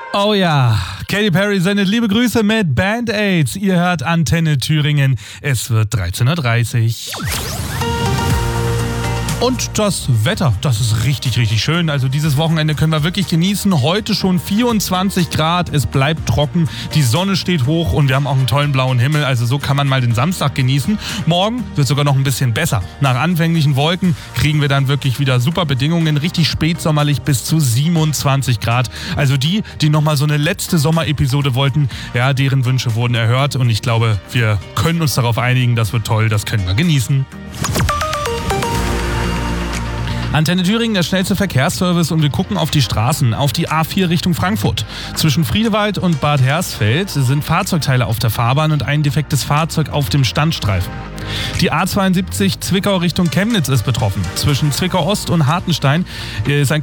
Oh ja, Katy Perry sendet liebe Grüße mit Band-Aids. Ihr hört Antenne Thüringen. Es wird 13:30 Uhr. Und das Wetter, das ist richtig, richtig schön. Also dieses Wochenende können wir wirklich genießen. Heute schon 24 Grad, es bleibt trocken, die Sonne steht hoch und wir haben auch einen tollen blauen Himmel. Also so kann man mal den Samstag genießen. Morgen wird sogar noch ein bisschen besser. Nach anfänglichen Wolken kriegen wir dann wirklich wieder super Bedingungen. Richtig spätsommerlich bis zu 27 Grad. Also die nochmal so eine letzte Sommerepisode wollten, ja, deren Wünsche wurden erhört. Und ich glaube, wir können uns darauf einigen, das wird toll, das können wir genießen. Antenne Thüringen, der schnellste Verkehrsservice, und wir gucken auf die Straßen, auf die A4 Richtung Frankfurt. Zwischen Friedewald und Bad Hersfeld sind Fahrzeugteile auf der Fahrbahn und ein defektes Fahrzeug auf dem Standstreifen. Die A72 Zwickau Richtung Chemnitz ist betroffen. Zwischen Zwickau Ost und Hartenstein ist ein